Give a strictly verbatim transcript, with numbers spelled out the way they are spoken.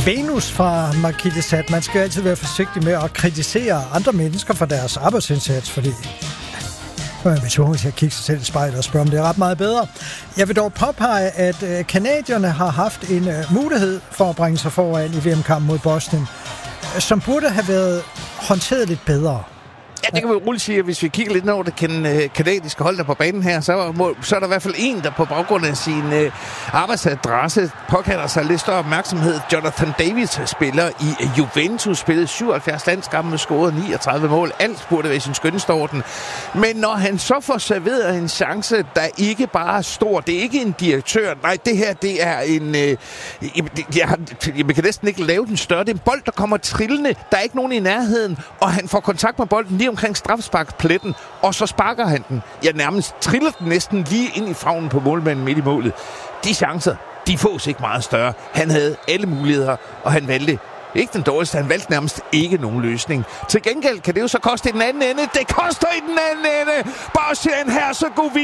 Venus fra Marquis Man skal altid være forsigtig med at kritisere andre mennesker for deres arbejdsindsats, fordi man er tvunget til at kigge sig selv i spejlet og spørge, om det er ret meget bedre. Jeg vil dog påpege, at kanadierne har haft en mulighed for at bringe sig foran i V M-kampen mod Bosnien, som burde have været håndteret lidt bedre. Ja, det kan vi roligt sige, at hvis vi kigger lidt over det kanadiske hold der på banen her, så, må, så er der i hvert fald en, der på baggrund af sin øh, arbejdsadresse påkalder sig lidt større opmærksomhed. Jonathan David spiller i Juventus, spillede syvoghalvfjerds landskampe, scorede niogtredive mål. Alt burde være i sin skønneste orden. Men når han så får serveret en chance, der ikke bare er stor, det er ikke en direktør, nej, det her, det er en... Øh, jeg, jeg kan næsten ikke lave den større. Det er en bold, der kommer trillende. Der er ikke nogen i nærheden, og han får kontakt med bolden lige omkring straffesparkspletten, og så sparker han den. Ja, nærmest triller den næsten lige ind i favnen på målmanden midt i målet. De chancer, de fås ikke meget større. Han havde alle muligheder, og han valgte ikke den dårligste. Han valgte nærmest ikke nogen løsning. Til gengæld kan det jo så koste i den anden ende. Det koster i den anden ende! Bosnien-Hercegovina!